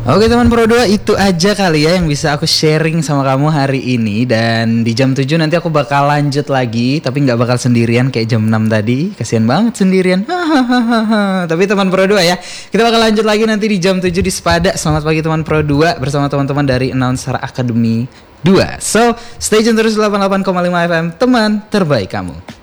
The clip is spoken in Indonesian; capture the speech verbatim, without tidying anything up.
Oke teman Pro dua, itu aja kali ya yang bisa aku sharing sama kamu hari ini. Dan di jam tujuh nanti aku bakal lanjut lagi, tapi gak bakal sendirian kayak jam enam tadi. Kasian banget sendirian. Tapi teman Pro dua ya, kita bakal lanjut lagi nanti di jam tujuh di Sepada. Selamat pagi teman Pro dua bersama teman-teman dari Announcer Academy dua. So, stay tune terus delapan puluh delapan koma lima F M, teman terbaik kamu.